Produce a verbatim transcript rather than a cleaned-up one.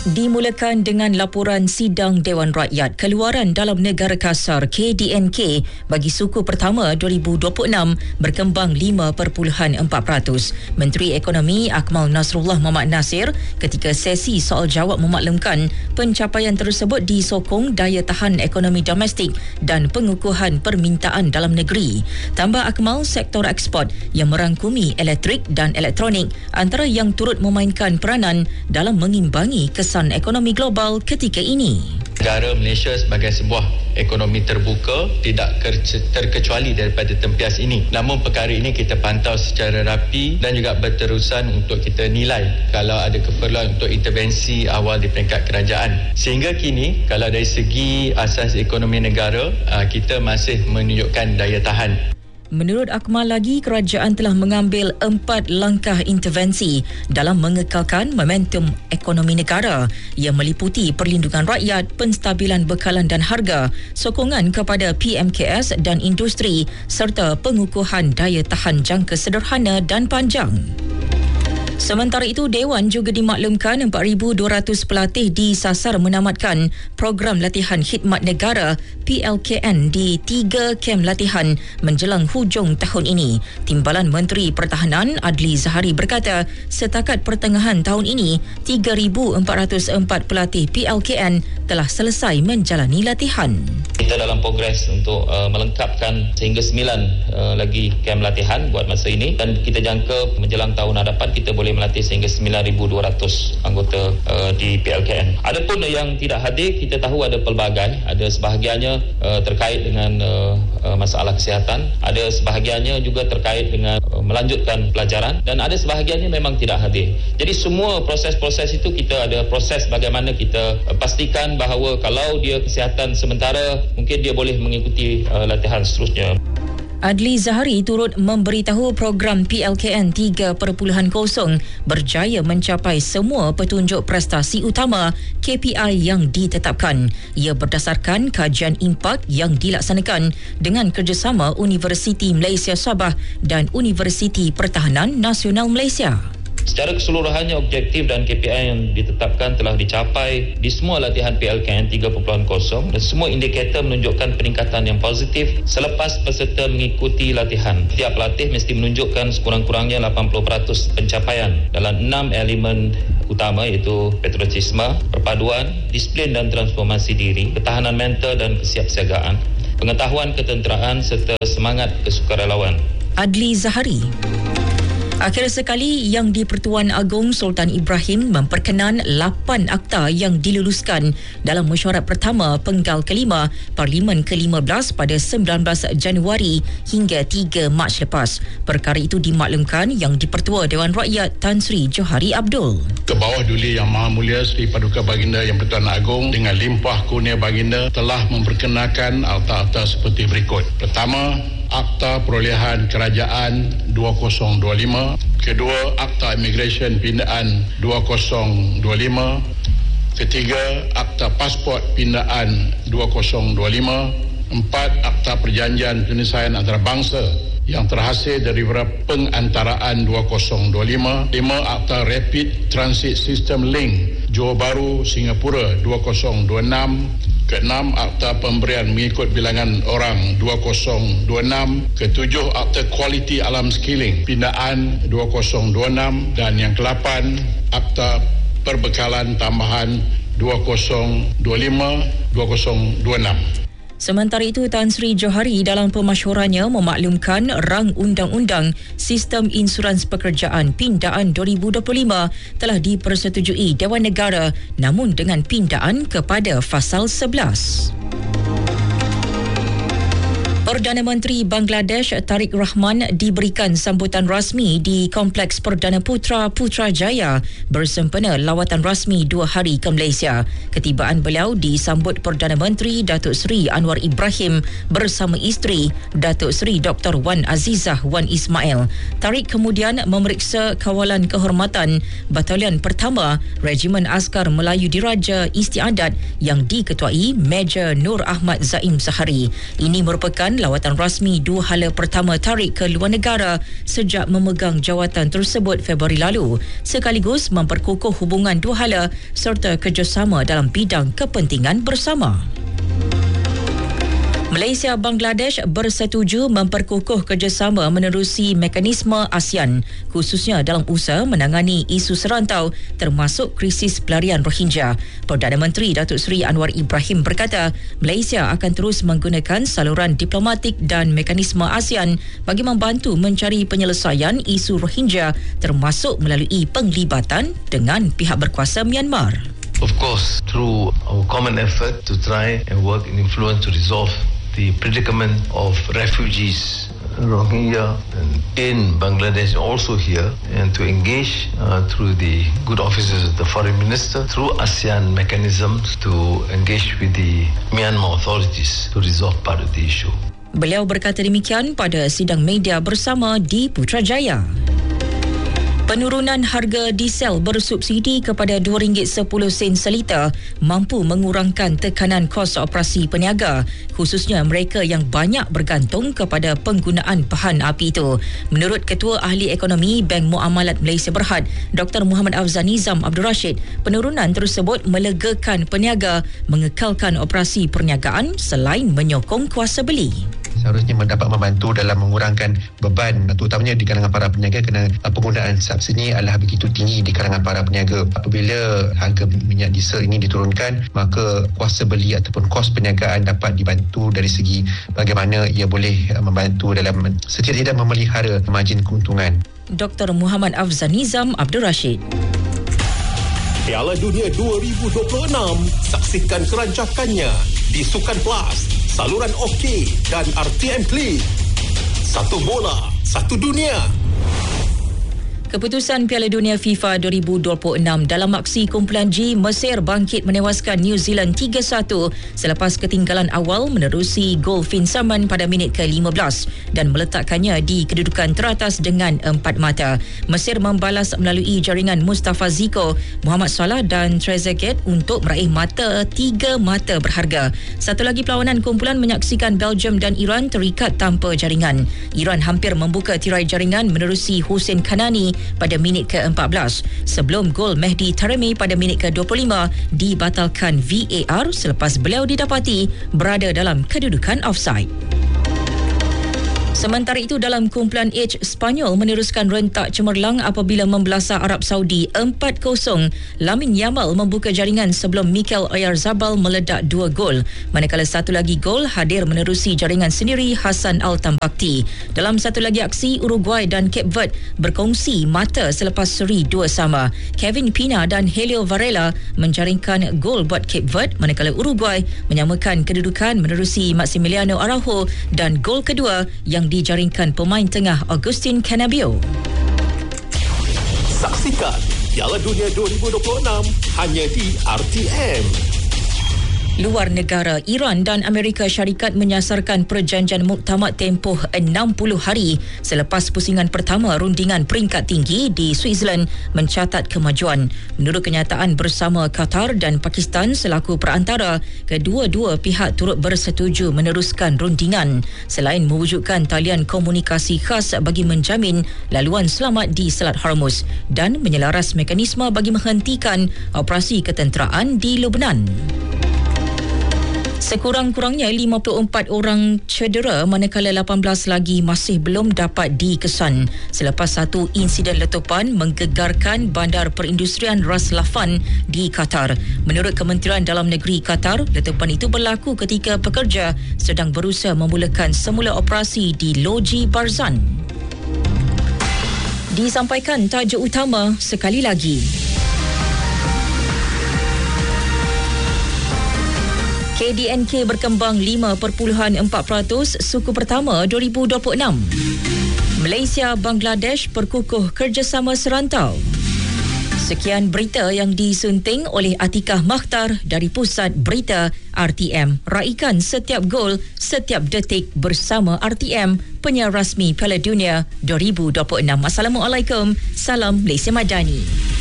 Dimulakan dengan laporan sidang Dewan Rakyat Keluaran Dalam Negara Kasar K D N K bagi suku pertama dua ribu dua puluh enam berkembang lima perpuluhan empat peratus. Menteri Ekonomi Akmal Nasrullah Mohamad Nasir ketika sesi soal jawab memaklumkan pencapaian tersebut disokong daya tahan ekonomi domestik dan pengukuhan permintaan dalam negeri. Tambah Akmal, sektor ekspor yang merangkumi elektrik dan elektronik antara yang turut memainkan peranan dalam mengimbangi kesan ekonomi global ketika ini. Negara Malaysia sebagai sebuah ekonomi terbuka tidak terkecuali daripada tempias ini. Namun perkara ini kita pantau secara rapi dan juga berterusan untuk kita nilai kalau ada keperluan untuk intervensi awal di peringkat kerajaan. Sehingga kini kalau dari segi asas ekonomi negara, kita masih menunjukkan daya tahan. Menurut Akmal lagi, kerajaan telah mengambil empat langkah intervensi dalam mengekalkan momentum ekonomi negara yang meliputi perlindungan rakyat, penstabilan bekalan dan harga, sokongan kepada P M K S dan industri serta pengukuhan daya tahan jangka sederhana dan panjang. Sementara itu, Dewan juga dimaklumkan empat ribu dua ratus pelatih disasar menamatkan program latihan khidmat negara P L K N di tiga kem latihan menjelang hujung tahun ini. Timbalan Menteri Pertahanan Adli Zahari berkata, setakat pertengahan tahun ini, tiga ribu empat ratus empat pelatih P L K N telah selesai menjalani latihan. Kita dalam progres untuk uh, melengkapkan sehingga sembilan uh, lagi kem latihan buat masa ini, dan kita jangka menjelang tahun hadapan kita boleh melatih sehingga sembilan ribu dua ratus anggota uh, di P L K N. Adapun yang tidak hadir, kita tahu ada pelbagai, ada sebahagiannya uh, terkait dengan uh, uh, masalah kesihatan, ada sebahagiannya juga terkait dengan uh, melanjutkan pelajaran, dan ada sebahagiannya memang tidak hadir. Jadi semua proses-proses itu kita ada proses bagaimana kita uh, pastikan bahawa kalau dia kesihatan sementara, mungkin dia boleh mengikuti uh, latihan seterusnya. Adli Zahari turut memberitahu program P L K N tiga titik kosong berjaya mencapai semua petunjuk prestasi utama K P I yang ditetapkan. Ia berdasarkan kajian impak yang dilaksanakan dengan kerjasama Universiti Malaysia Sabah dan Universiti Pertahanan Nasional Malaysia. Secara keseluruhannya, objektif dan K P I yang ditetapkan telah dicapai di semua latihan P L K N tiga titik kosong dan semua indikator menunjukkan peningkatan yang positif selepas peserta mengikuti latihan. Setiap pelatih mesti menunjukkan sekurang-kurangnya lapan puluh peratus pencapaian dalam enam elemen utama, iaitu patriotisme, perpaduan, disiplin dan transformasi diri, ketahanan mental dan kesiapsiagaan, pengetahuan ketenteraan serta semangat kesukarelawan. Adli Zahari. Akhir sekali, Yang di-Pertuan Agong Sultan Ibrahim memperkenan lapan akta yang diluluskan dalam mesyuarat pertama penggal kelima Parlimen ke lima belas pada sembilan belas Januari hingga tiga Mac lepas. Perkara itu dimaklumkan Yang di-Pertua Dewan Rakyat Tan Sri Johari Abdul. Ke bawah Duli Yang Maha Mulia Sri Paduka Baginda Yang Pertuan Agong dengan limpah kurnia baginda telah memperkenalkan akta-akta seperti berikut. Pertama, Akta Perolehan Kerajaan dua ribu dua puluh lima. Kedua, Akta Immigration Pindaan dua ribu dua puluh lima. Ketiga, Akta Pasport Pindaan dua ribu dua puluh lima. Empat, Akta Perjanjian Penyelesaian Antarabangsa yang terhasil dari pengantaraan dua ribu dua puluh lima. Lima, Akta Rapid Transit System Link Johor Bahru Singapura dua ribu dua puluh enam. Keenam, Akta Pemberian Mengikut Bilangan Orang dua ribu dua puluh enam. Ketujuh, Akta Kualiti Alam Skilling Pindaan dua ribu dua puluh enam. Dan yang kelapan, Akta Perbekalan Tambahan dua ribu dua puluh lima dua ribu dua puluh enam. Sementara itu, Tan Sri Johari dalam pemasyurannya memaklumkan rang Undang-Undang Sistem Insurans Pekerjaan Pindaan dua ribu dua puluh lima telah dipersetujui Dewan Negara, namun dengan pindaan kepada Fasal sebelas. Perdana Menteri Bangladesh Tariq Rahman diberikan sambutan rasmi di Kompleks Perdana Putra Putrajaya bersempena lawatan rasmi dua hari ke Malaysia. Ketibaan beliau disambut Perdana Menteri Datuk Seri Anwar Ibrahim bersama isteri Datuk Seri Doktor Wan Azizah Wan Ismail. Tariq kemudian memeriksa kawalan kehormatan Batalion Pertama Regimen Askar Melayu Diraja Istiadat yang diketuai Major Nur Ahmad Zaim Sahari. Ini merupakan lawatan rasmi dua hala pertama Tariq ke luar negara sejak memegang jawatan tersebut Februari lalu, sekaligus memperkukuh hubungan dua hala serta kerjasama dalam bidang kepentingan bersama. Malaysia Bangladesh bersetuju memperkukuh kerjasama menerusi mekanisme ASEAN, khususnya dalam usaha menangani isu serantau termasuk krisis pelarian Rohingya. Perdana Menteri Datuk Seri Anwar Ibrahim berkata, Malaysia akan terus menggunakan saluran diplomatik dan mekanisme ASEAN bagi membantu mencari penyelesaian isu Rohingya termasuk melalui penglibatan dengan pihak berkuasa Myanmar. Of course, through our common effort to try and work in influence to resolve the predicament of refugees Rohingya in Bangladesh, also here, and to engage uh, through the good offices of the foreign minister, through ASEAN mechanisms to engage with the Myanmar authorities to resolve part of the issue. Beliau berkata demikian pada sidang media bersama di Putrajaya. Penurunan harga diesel bersubsidi kepada dua ringgit sepuluh sen seliter mampu mengurangkan tekanan kos operasi peniaga, khususnya mereka yang banyak bergantung kepada penggunaan bahan api itu. Menurut Ketua Ahli Ekonomi Bank Muamalat Malaysia Berhad, Doktor Muhammad Afzal Nizam Abdul Rashid, penurunan tersebut melegakan peniaga mengekalkan operasi perniagaan selain menyokong kuasa beli. Seharusnya mendapat membantu dalam mengurangkan beban, terutamanya di kalangan para peniaga, kerana penggunaan subsidi adalah begitu tinggi di kalangan para peniaga. Apabila harga minyak diesel ini diturunkan, maka kuasa beli ataupun kos perniagaan dapat dibantu dari segi bagaimana ia boleh membantu dalam setidak-tidak memelihara margin keuntungan. Doktor Muhammad Afzal Nizam Abdul Rashid. Piala Dunia dua ribu dua puluh enam, saksikan kerancakannya di Sukan Plus, saluran OK dan R T M Klik. Satu bola, satu dunia. Keputusan Piala Dunia FIFA dua ribu dua puluh enam dalam aksi kumpulan G, Mesir bangkit menewaskan New Zealand tiga satu selepas ketinggalan awal menerusi gol Finn Salman pada minit ke lima belas dan meletakkannya di kedudukan teratas dengan empat mata. Mesir membalas melalui jaringan Mustafa Ziko, Muhammad Salah dan Trezeguet untuk meraih mata tiga mata berharga. Satu lagi perlawanan kumpulan menyaksikan Belgium dan Iran terikat tanpa jaringan. Iran hampir membuka tirai jaringan menerusi Hussein Kanani pada minit ke empat belas sebelum gol Mehdi Taremi pada minit ke dua puluh lima dibatalkan V A R selepas beliau didapati berada dalam kedudukan offside. Sementara itu, dalam kumpulan H, Sepanyol meneruskan rentak cemerlang apabila membelasah Arab Saudi empat kosong. Lamine Yamal membuka jaringan sebelum Mikel Oyarzabal meledak dua gol, manakala satu lagi gol hadir menerusi jaringan sendiri Hassan Al-Tambakti. Dalam satu lagi aksi, Uruguay dan Cape Verde berkongsi mata selepas seri dua sama. Kevin Pina dan Helio Varela menjaringkan gol buat Cape Verde, manakala Uruguay menyamakan kedudukan menerusi Maximiliano Araujo dan gol kedua yang dijaringkan pemain tengah Agustin Canabio. Saksikan Piala Dunia dua ribu dua puluh enam hanya di R T M. Luar negara, Iran dan Amerika Syarikat menyasarkan perjanjian muktamad tempoh enam puluh hari selepas pusingan pertama rundingan peringkat tinggi di Switzerland mencatat kemajuan. Menurut kenyataan bersama Qatar dan Pakistan selaku perantara, kedua-dua pihak turut bersetuju meneruskan rundingan selain mewujudkan talian komunikasi khas bagi menjamin laluan selamat di Selat Hormuz dan menyelaras mekanisme bagi menghentikan operasi ketenteraan di Lebanon. Sekurang-kurangnya lima puluh empat orang cedera manakala lapan belas lagi masih belum dapat dikesan selepas satu insiden letupan menggegarkan bandar perindustrian Ras Laffan di Qatar. Menurut Kementerian Dalam Negeri Qatar, letupan itu berlaku ketika pekerja sedang berusaha memulakan semula operasi di Loji Barzan. Disampaikan tajuk utama sekali lagi. K D N K berkembang lima perpuluhan empat peratus suku pertama dua ribu dua puluh enam. Malaysia Bangladesh perkukuh kerjasama serantau. Sekian berita yang disunting oleh Atikah Makhtar dari Pusat Berita R T M. Raikan setiap gol, setiap detik bersama R T M, penyiar rasmi Piala Dunia dua ribu dua puluh enam. Assalamualaikum. Salam Malaysia Madani.